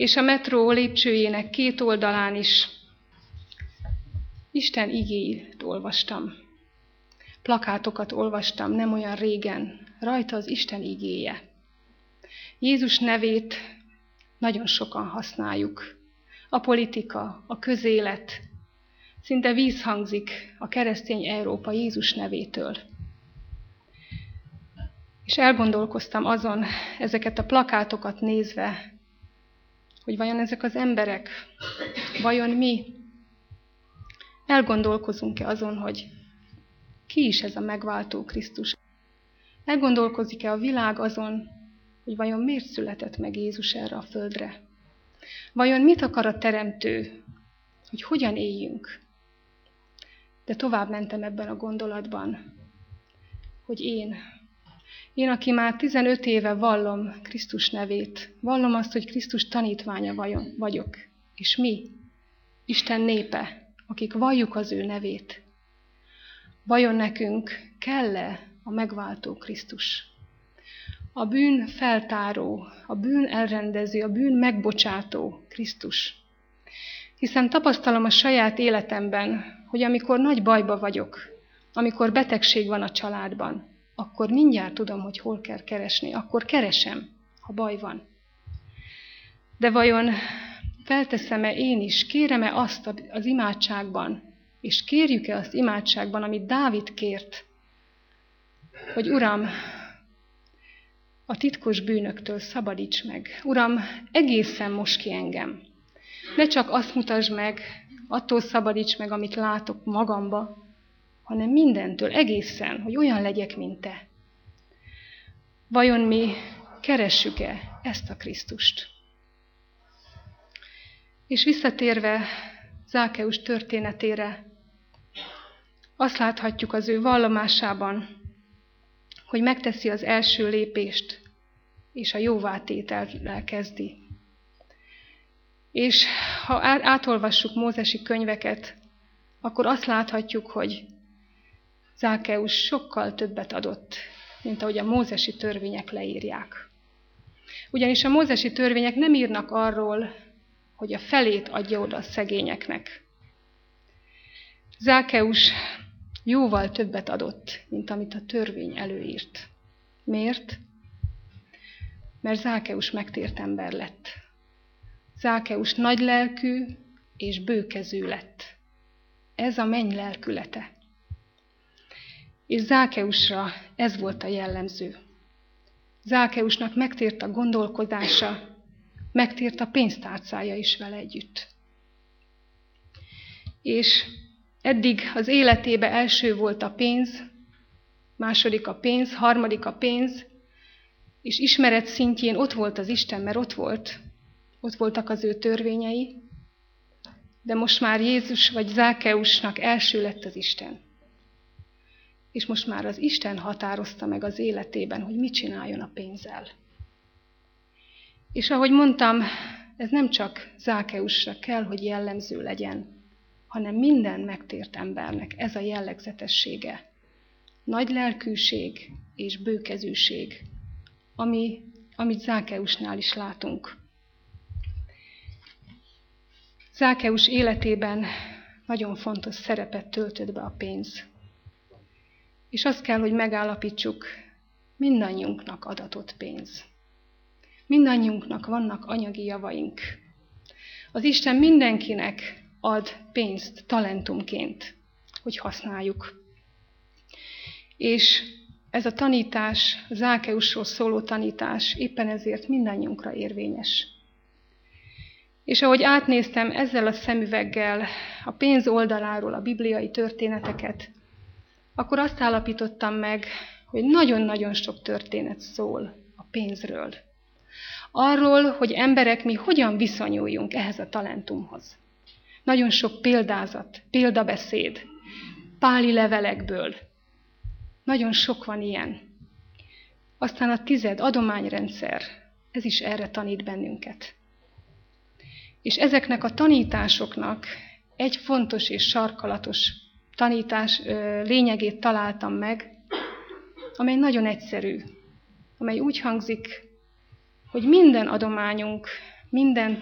és a metró lépcsőjének két oldalán is Isten igéjét olvastam. Plakátokat olvastam nem olyan régen, rajta az Isten igéje. Jézus nevét nagyon sokan használjuk. A politika, a közélet, szinte vízhangzik a keresztény Európa Jézus nevétől. És elgondolkoztam azon, ezeket a plakátokat nézve, hogy vajon ezek az emberek, vajon mi elgondolkozunk-e azon, hogy ki is ez a megváltó Krisztus? Elgondolkozik-e a világ azon, hogy vajon miért született meg Jézus erre a földre? Vajon mit akar a Teremtő, hogy hogyan éljünk? De tovább mentem ebben a gondolatban, hogy én, aki már 15 éve vallom Krisztus nevét, vallom azt, hogy Krisztus tanítványa vagyok, és mi, Isten népe, akik valljuk az ő nevét, vajon nekünk kell-e a megváltó Krisztus? A bűn feltáró, a bűn elrendező, a bűn megbocsátó Krisztus. Hiszen tapasztalom a saját életemben, hogy amikor nagy bajba vagyok, amikor betegség van a családban, akkor mindjárt tudom, hogy hol kell keresni. Akkor keresem, ha baj van. De vajon felteszem-e én is, kérem-e azt az imádságban, és kérjük-e azt imádságban, amit Dávid kért, hogy Uram, a titkos bűnöktől szabadíts meg. Uram, egészen mosd ki engem. Ne csak azt mutasd meg, attól szabadíts meg, amit látok magamba, hanem mindentől egészen, hogy olyan legyek, mint Te. Vajon mi keressük-e ezt a Krisztust? És visszatérve Zákeus történetére, azt láthatjuk az ő vallomásában, hogy megteszi az első lépést, és a jóvátétellel kezdi. És ha átolvassuk mózesi könyveket, akkor azt láthatjuk, hogy Zákeus sokkal többet adott, mint ahogy a mózesi törvények leírják. Ugyanis a mózesi törvények nem írnak arról, hogy a felét adja oda a szegényeknek. Zákeus jóval többet adott, mint amit a törvény előírt. Miért? Mert Zákeus megtért ember lett. Zákeus nagylelkű és bőkezű lett. Ez a menny lelkülete. És Zákeusra ez volt a jellemző. Zákeusnak megtért a gondolkodása, megtért a pénztárcája is vele együtt. És eddig az életébe első volt a pénz, második a pénz, harmadik a pénz, és ismeret szintjén ott volt az Isten, mert ott voltak az ő törvényei, de most már Jézus vagy Zákeusnak első lett az Isten. És most már az Isten határozta meg az életében, hogy mit csináljon a pénzzel. És ahogy mondtam, ez nem csak Zákeusra kell, hogy jellemző legyen, hanem minden megtért embernek ez a jellegzetessége. Nagy lelkűség és bőkezűség, amit Zákeusnál is látunk. Zákeus életében nagyon fontos szerepet töltött be a pénz. És azt kell, hogy megállapítsuk, mindannyiunknak adatott pénz. Mindannyiunknak vannak anyagi javaink. Az Isten mindenkinek ad pénzt talentumként, hogy használjuk. És ez a tanítás, Zákeusról szóló tanítás éppen ezért mindannyiunkra érvényes. És ahogy átnéztem ezzel a szemüveggel a pénz oldaláról a bibliai történeteket, akkor azt állapítottam meg, hogy nagyon-nagyon sok történet szól a pénzről. Arról, hogy emberek mi hogyan viszonyuljunk ehhez a talentumhoz. Nagyon sok példázat, példabeszéd, páli levelekből. Nagyon sok van ilyen. Aztán a 10 adományrendszer, ez is erre tanít bennünket. És ezeknek a tanításoknak egy fontos és sarkalatos tanítás lényegét találtam meg, amely nagyon egyszerű, amely úgy hangzik, hogy minden adományunk, minden